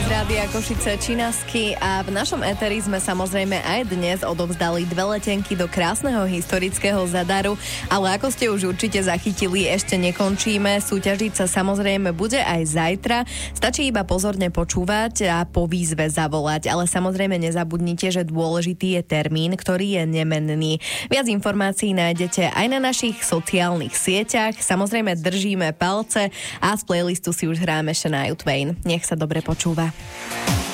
Rádia Košice Činasky a v našom éteri sme samozrejme aj dnes odovzdali 2 letenky do krásneho historického Zadaru, ale ako ste už určite zachytili, ešte nekončíme. Súťažiť sa samozrejme bude aj zajtra. Stačí iba pozorne počúvať a po výzve zavolať, ale samozrejme nezabudnite, že dôležitý je termín, ktorý je nemenný. Viac informácií nájdete aj na našich sociálnych sieťach. Samozrejme držíme palce a z playlistu si už hráme Shania Twain. Nech sa dobre počúva.